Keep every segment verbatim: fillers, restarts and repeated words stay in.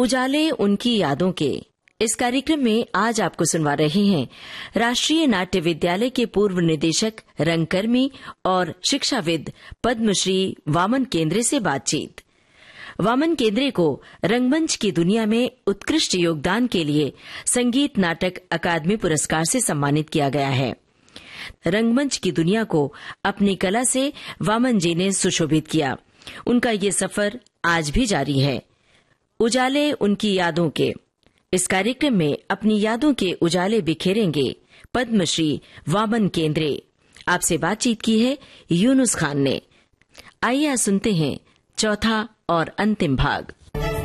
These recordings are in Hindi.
उजाले उनकी यादों के इस कार्यक्रम में आज आपको सुनवा रहे हैं राष्ट्रीय नाट्य विद्यालय के पूर्व निदेशक, रंगकर्मी और शिक्षाविद पद्मश्री वामन केंद्रे से बातचीत। वामन केंद्रे को रंगमंच की दुनिया में उत्कृष्ट योगदान के लिए संगीत नाटक अकादमी पुरस्कार से सम्मानित किया गया है। रंगमंच की दुनिया को अपनी कला से वामन जी ने सुशोभित किया। उनका ये सफर आज भी जारी है। उजाले उनकी यादों के इस कार्यक्रम में अपनी यादों के उजाले बिखेरेंगे पद्मश्री वामन केंद्रे। आपसे बातचीत की है यूनुस खान ने। आइए सुनते हैं चौथा और अंतिम भाग।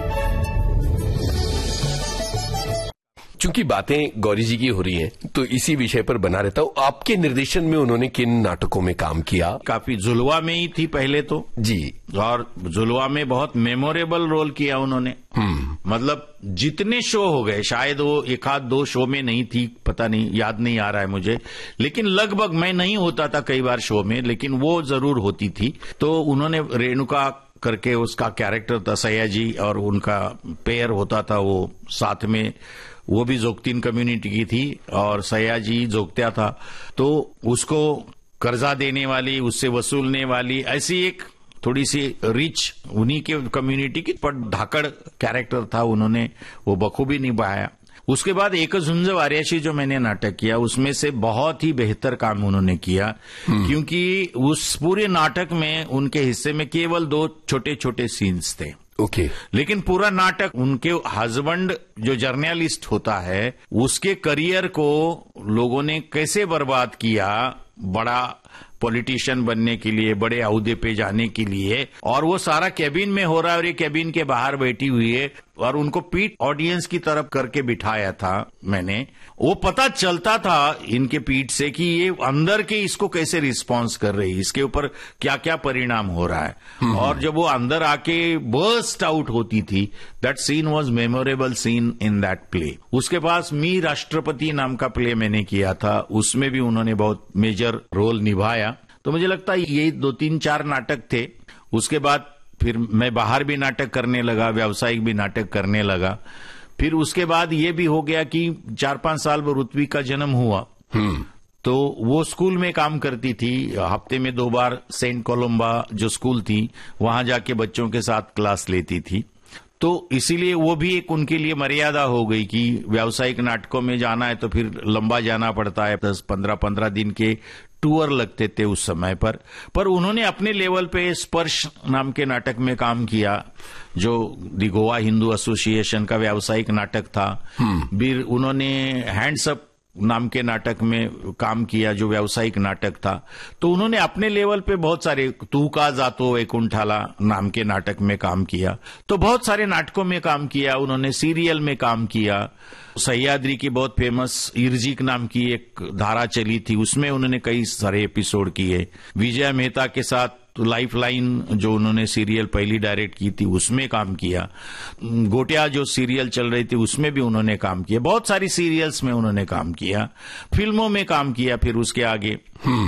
चूंकि बातें गौरी जी की हो रही हैं, तो इसी विषय पर बना रहता हूँ। आपके निर्देशन में उन्होंने किन नाटकों में काम किया? काफी जुलवा में ही थी पहले तो जी, और जुलवा में बहुत मेमोरेबल रोल किया उन्होंने। मतलब जितने शो हो गए, शायद वो एक आध दो शो में नहीं थी, पता नहीं, याद नहीं आ रहा है मुझे, लेकिन लगभग मैं नहीं होता था कई बार शो में, लेकिन वो जरूर होती थी। तो उन्होंने रेणुका करके उसका कैरेक्टर था सयाजी, और उनका पेयर होता था वो साथ में, वो भी जोगतीन कम्युनिटी की थी और सयाजी जोगत्या था। तो उसको कर्जा देने वाली, उससे वसूलने वाली, ऐसी एक थोड़ी सी रिच उन्हीं के कम्युनिटी की, पर धाकड़ कैरेक्टर था, उन्होंने वो बखूबी निभाया। उसके बाद एक झुंझ वार्याशी जो मैंने नाटक किया, उसमें से बहुत ही बेहतर काम उन्होंने किया, क्योंकि उस पूरे नाटक में उनके हिस्से में केवल दो छोटे छोटे सीन्स थे। Okay okay. लेकिन पूरा नाटक उनके हस्बैंड जो जर्नलिस्ट होता है, उसके करियर को लोगों ने कैसे बर्बाद किया, बड़ा पॉलिटिशियन बनने के लिए, बड़े अहदे पे जाने के लिए, और वो सारा कैबिन में हो रहा है और ये कैबिन के बाहर बैठी हुई है, और उनको पीठ ऑडियंस की तरफ करके बिठाया था मैंने। वो पता चलता था इनके पीठ से कि ये अंदर के इसको कैसे रिस्पॉन्स कर रही है, इसके ऊपर क्या क्या परिणाम हो रहा है। और जब वो अंदर आके बर्स्ट आउट होती थी, that scene was memorable seen in that play. उसके पास मी राष्ट्रपति नाम का प्ले मैंने किया था, उसमें भी उन्होंने बहुत मेजर रोल निभाया। तो मुझे लगता है ये दो तीन चार नाटक थे। उसके बाद फिर मैं बाहर भी नाटक करने लगा, व्यावसायिक भी नाटक करने लगा। फिर उसके बाद ये भी हो गया कि चार पांच साल में ऋत्वी का जन्म हुआ, तो वो स्कूल में काम करती थी। हफ्ते में दो बार सेंट कोलम्बा जो स्कूल थी, वहां जाके बच्चों के साथ क्लास लेती थी। तो इसीलिए वो भी एक उनके लिए मर्यादा हो गई कि व्यावसायिक नाटकों में जाना है तो फिर लंबा जाना पड़ता है, दस पंद्रह पंद्रह दिन के टूर लगते थे उस समय पर। पर उन्होंने अपने लेवल पे स्पर्श नाम के नाटक में काम किया, जो दी गोवा हिंदू एसोसिएशन का व्यावसायिक नाटक था। फिर उन्होंने हैंड्स अप नाम के नाटक में काम किया, जो व्यावसायिक नाटक था। तो उन्होंने अपने लेवल पे बहुत सारे, तू का जातो वैकुंठाला नाम के नाटक में काम किया। तो बहुत सारे नाटकों में काम किया उन्होंने। सीरियल में काम किया। सह्याद्री की बहुत फेमस इर्जिक नाम की एक धारा चली थी, उसमें उन्होंने कई सारे एपिसोड किए। विजय मेहता के साथ लाइफ लाइन जो उन्होंने सीरियल पहली डायरेक्ट की थी, उसमें काम किया। गोटिया जो सीरियल चल रही थी, उसमें भी उन्होंने काम किया। बहुत सारी सीरियल्स में उन्होंने काम किया, फिल्मों में काम किया। फिर उसके आगे